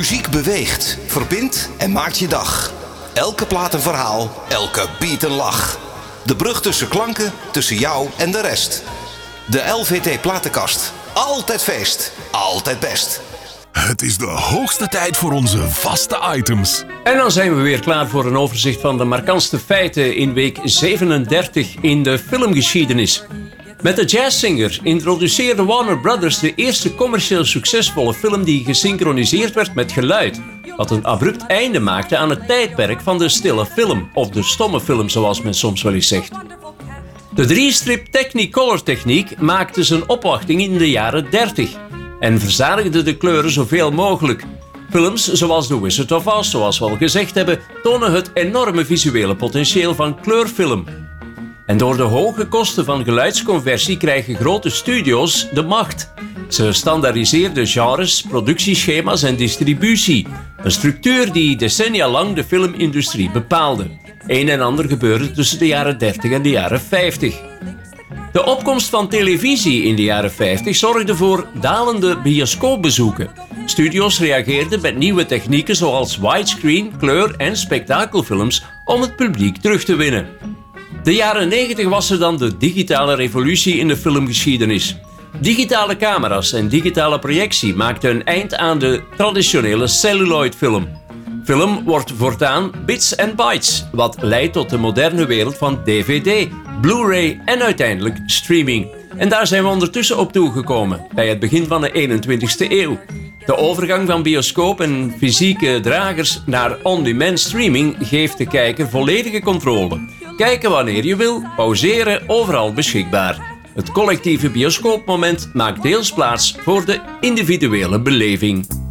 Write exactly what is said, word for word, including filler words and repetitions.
Muziek beweegt, verbindt en maakt je dag. Elke plaat een verhaal, elke beat een lach. De brug tussen klanken, tussen jou en de rest. De L V T Platenkast. Altijd feest, altijd best. Het is de hoogste tijd voor onze vaste items. En dan zijn we weer klaar voor een overzicht van de markantste feiten in week zevenendertig in de filmgeschiedenis. Met The Jazz Singer introduceerde Warner Brothers de eerste commercieel succesvolle film die gesynchroniseerd werd met geluid, wat een abrupt einde maakte aan het tijdperk van de stille film, of de stomme film zoals men soms wel eens zegt. De drie-strip Technicolor techniek maakte zijn opwachting in de jaren dertig en verzadigde de kleuren zoveel mogelijk. Films zoals The Wizard of Oz, zoals we al gezegd hebben, tonen het enorme visuele potentieel van kleurfilm. En door de hoge kosten van geluidsconversie krijgen grote studio's de macht. Ze standaardiseerden genres, productieschema's en distributie. Een structuur die decennia lang de filmindustrie bepaalde. Een en ander gebeurde tussen de jaren dertig en de jaren vijftig. De opkomst van televisie in de jaren vijftig zorgde voor dalende bioscoopbezoeken. Studio's reageerden met nieuwe technieken zoals widescreen, kleur- en spektakelfilms om het publiek terug te winnen. De jaren negentig was er dan de digitale revolutie in de filmgeschiedenis. Digitale camera's en digitale projectie maakten een eind aan de traditionele celluloidfilm. Film wordt voortaan bits en bytes, wat leidt tot de moderne wereld van D V D, Blu-ray en uiteindelijk streaming. En daar zijn we ondertussen op toegekomen, bij het begin van de eenentwintigste eeuw. De overgang van bioscoop en fysieke dragers naar on-demand streaming geeft de kijker volledige controle. Kijken wanneer je wil, pauzeren, overal beschikbaar. Het collectieve bioscoopmoment maakt deels plaats voor de individuele beleving.